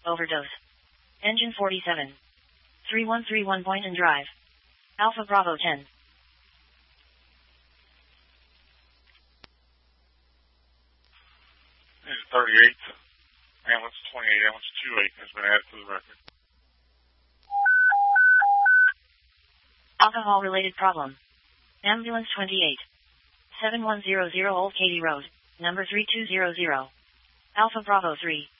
overdose. Engine 47. 3131 point and drive. Alpha Bravo 10. This is 38th. Ambulance 28, ambulance 28 has been added to the record. Alcohol-related problem. Ambulance 28. 7100 Old Katy Road, number 3200. Alpha Bravo 3.